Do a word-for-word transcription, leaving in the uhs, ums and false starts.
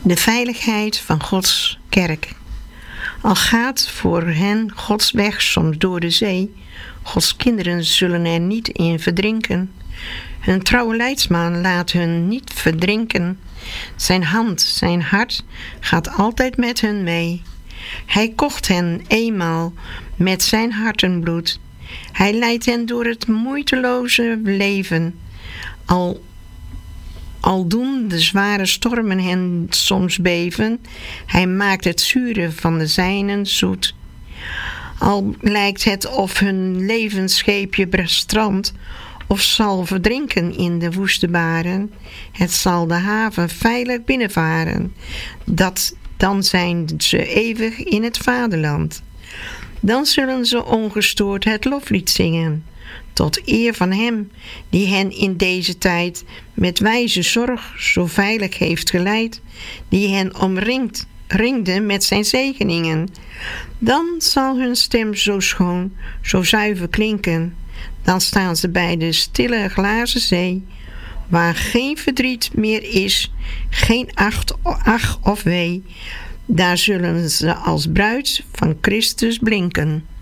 De veiligheid van Gods kerk. Al gaat voor hen Gods weg soms door de zee, Gods kinderen zullen er niet in verdrinken. Hun trouwe leidsman laat hun niet verdrinken. Zijn hand, zijn hart gaat altijd met hun mee. Hij kocht hen eenmaal met zijn hartenbloed. Hij leidt hen door het moeiteloze leven. Al, al doen de zware stormen hen soms beven, hij maakt het zure van de zijnen zoet. Al lijkt het of hun levensscheepje strandt, of zal verdrinken in de woeste baren, het zal de haven veilig binnenvaren, dat, dan zijn ze eeuwig in het vaderland. Dan zullen ze ongestoord het loflied zingen, tot eer van hem die hen in deze tijd met wijze zorg zo veilig heeft geleid, die hen omringt, ringde met zijn zegeningen. Dan zal hun stem zo schoon, zo zuiver klinken, dan staan ze bij de stille glazen zee, waar geen verdriet meer is, geen acht, ach of wee. Daar zullen ze als bruid van Christus blinken.